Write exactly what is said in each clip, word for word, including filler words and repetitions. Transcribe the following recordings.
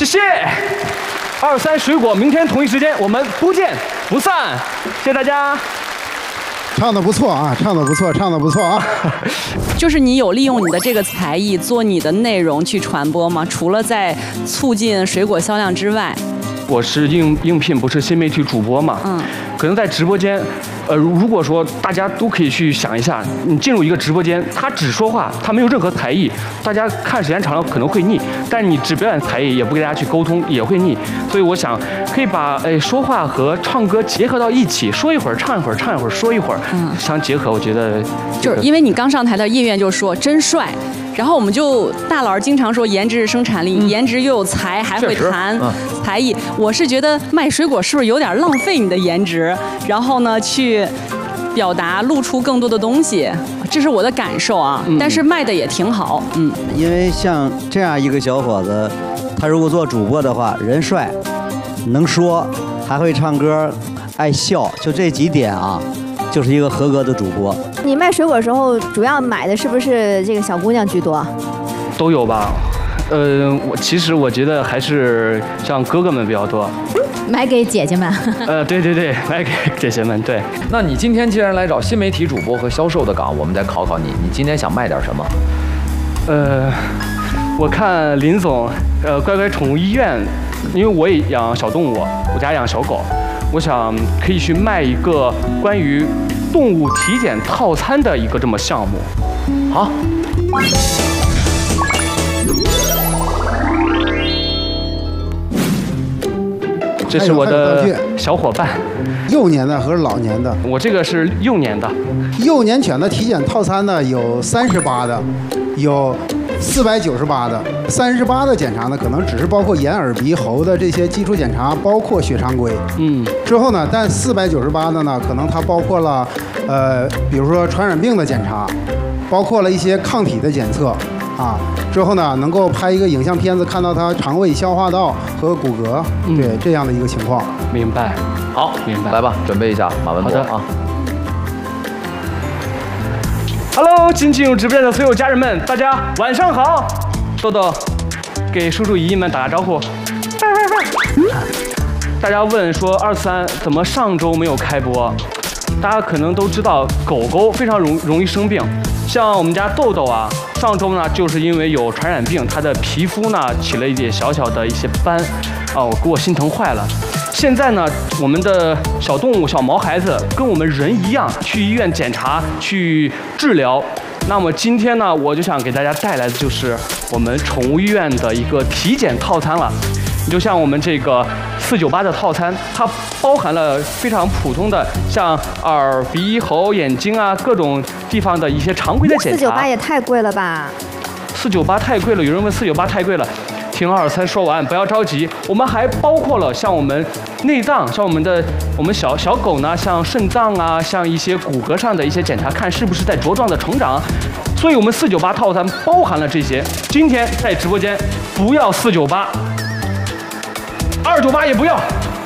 谢谢。二三水果，明天同一时间我们不见不散。谢谢大家。 唱得不错啊，唱得不错，唱得不错啊。 就是你有利用你的这个才艺做你的内容去传播吗？除了在促进水果销量之外， 我是应应聘，不是新媒体主播嘛？嗯，可能在直播间，呃，如果说大家都可以去想一下，你进入一个直播间，他只说话，他没有任何才艺，大家看时间长了可能会腻，但是你只表演才艺，也不跟大家去沟通，也会腻。所以我想可以把哎说话和唱歌结合到一起，说一会儿唱一会儿，唱一会儿说一会儿，嗯，相结合，我觉得、这个、 就是因为你刚上台的叶院就说真帅。然后我们就大佬经常说颜值是生产力，嗯、颜值又有才，还会弹才艺。嗯、我是觉得卖水果是不是有点浪费你的颜值？然后呢，去表达露出更多的东西，这是我的感受啊。嗯、但是卖的也挺好，嗯。 因为像这样一个小伙子，他如果做主播的话，人帅，能说，还会唱歌，爱笑，就这几点啊。就是一个合格的主播。 你卖水果的时候，主要买的是不是这个小姑娘居多？ 都有吧。呃，我其实我觉得还是像哥哥们比较多。 买给姐姐们。 呃，对对对，买给姐姐们。对。 那你今天既然来找新媒体主播和销售的岗，我们再考考你，你今天想卖点什么？ 呃，我看林总，呃，乖乖宠物医院，因为我也养小动物，我家养小狗。我想可以去卖一个关于动物体检套餐的一个这么项目。好，这是我的小伙伴。 幼年的和老年的？ 我这个是幼年的。 幼年犬的体检套餐呢，有三十八的，有四百九十八的。三十八的检查呢，可能只是包括眼耳鼻喉的这些基础检查，包括血常规。嗯。之后呢，但四百九十八的呢，可能它包括了，呃，比如说传染病的检查，包括了一些抗体的检测，啊，之后呢，能够拍一个影像片子，看到它肠胃、消化道和骨骼，嗯、对这样的一个情况。 明白。 好，明白。来吧，准备一下马文博啊。 Hello， 新进入直播间的所有家人们，大家晚上好。豆豆，给叔叔姨姨们打个招呼。大家问说二三怎么上周没有开播？大家可能都知道，狗狗非常容容易生病。像我们家豆豆啊，上周呢就是因为有传染病，它的皮肤呢起了一点小小的一些斑，啊，我给我心疼坏了。现在呢，我们的小动物、小毛孩子跟我们人一样，去医院检查、去治疗。那么今天呢，我就想给大家带来的就是我们宠物医院的一个体检套餐了。你就像我们这个四九八的套餐，它包含了非常普通的，像耳、鼻、喉、眼睛啊各种地方的一些常规的检查。 四九八也太贵了吧？ 四九八太贵了，有人问四九八太贵了。听二三说完，不要着急。我们还包括了像我们内脏，像我们的我们小小狗呢，像肾脏啊，像一些骨骼上的一些检查，看是不是在茁壮的成长。所以我们四九八套餐包含了这些。今天在直播间不要四九八，二九八也不要，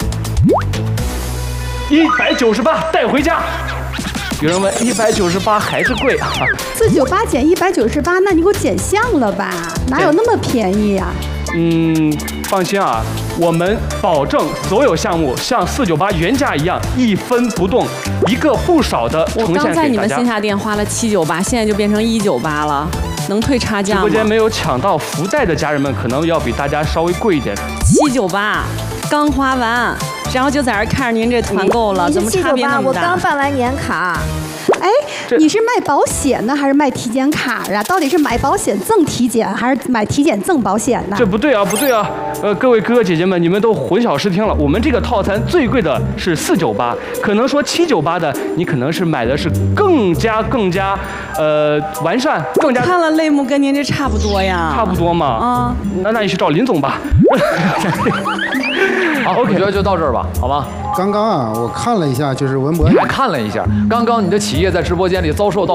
一百九十八带回家。有人问一百九十八还是贵啊？ 四九八减一百九十八，那你给我减项了吧？哪有那么便宜呀、啊？ 嗯，放心啊，我们保证所有项目像四九八原价一样一分不动，一个不少的呈现给大家。 我刚在你们线下店花了七九八，现在就变成一九八了，能退差价吗？ 直播间没有抢到福袋的家人们，可能要比大家稍微贵一点。 七九八，刚花完，然后就在这看着您这团购了，怎么差别那么大？ 我刚办完年卡。 哎，你是卖保险呢，还是卖体检卡啊？到底是买保险赠体检，还是买体检赠保险呢？ 这不对啊，不对啊！呃，各位哥哥姐姐们，你们都混淆视听了。我们这个套餐最贵的是四九八，可能说七九八的，你可能是买的是更加更加呃完善，更加。 看了类目跟您这差不多呀。 差不多嘛。啊、嗯。那那你去找林总吧。 好，我觉得就到这儿吧，好吗？ 刚刚啊，我看了一下，就是文博， 你还看了一下，刚刚你的企业在直播间里遭受到。